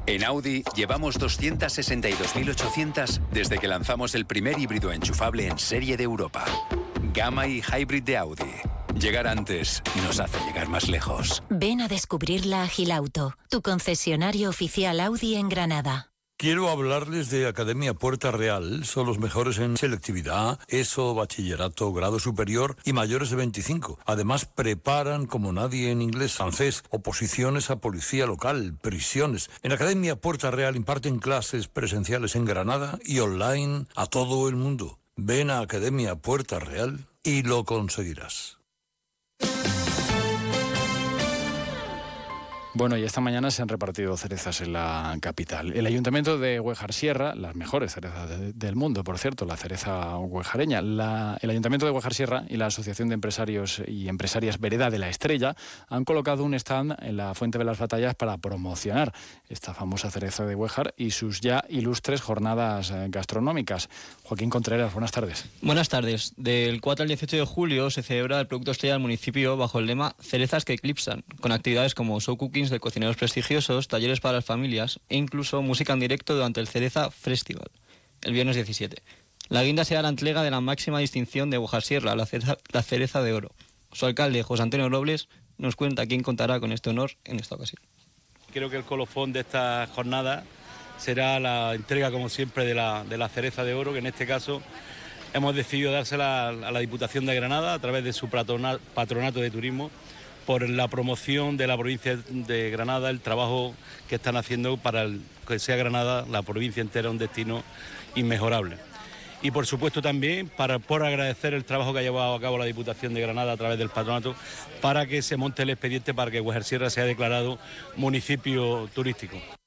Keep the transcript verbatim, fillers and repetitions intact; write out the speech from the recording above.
En Audi llevamos doscientas sesenta y dos mil ochocientas desde que lanzamos el primer híbrido enchufable en serie de Europa. Gamma y Hybrid de Audi. Llegar antes nos hace llegar más lejos. Ven a descubrir la Agilauto, tu concesionario oficial Audi en Granada. Quiero hablarles de Academia Puerta Real. Son los mejores en selectividad, ESO, bachillerato, grado superior y mayores de veinticinco. Además, preparan como nadie en inglés, francés, oposiciones a policía local, prisiones. En Academia Puerta Real imparten clases presenciales en Granada y online a todo el mundo. Ven a Academia Puerta Real y lo conseguirás. Bueno, y esta mañana se han repartido cerezas en la capital. El Ayuntamiento de Güejar Sierra, las mejores cerezas de, del mundo, por cierto, la cereza güejareña, la, el Ayuntamiento de Güejar Sierra y la Asociación de Empresarios y Empresarias Vereda de la Estrella han colocado un stand en la Fuente de las Batallas para promocionar esta famosa cereza de Güejar y sus ya ilustres jornadas gastronómicas. Joaquín Contreras, buenas tardes. Buenas tardes. Del cuatro al dieciocho de julio se celebra el Producto Estrella del municipio bajo el lema Cerezas que eclipsan, con actividades como show cooking de cocineros prestigiosos, talleres para las familias e incluso música en directo durante el Cereza Festival, el viernes diecisiete. La guinda será la entrega de la máxima distinción de Güejar Sierra, la cereza, la cereza de oro. Su alcalde, José Antonio Robles, nos cuenta quién contará con este honor en esta ocasión. Creo que el colofón de esta jornada será la entrega, como siempre, de la, de la cereza de oro, que en este caso hemos decidido dársela a la Diputación de Granada a través de su patronato de turismo, por la promoción de la provincia de Granada, el trabajo que están haciendo para el, que sea Granada, la provincia entera, un destino inmejorable. Y por supuesto también para, por agradecer el trabajo que ha llevado a cabo la Diputación de Granada a través del patronato para que se monte el expediente para que Güejar Sierra sea declarado municipio turístico.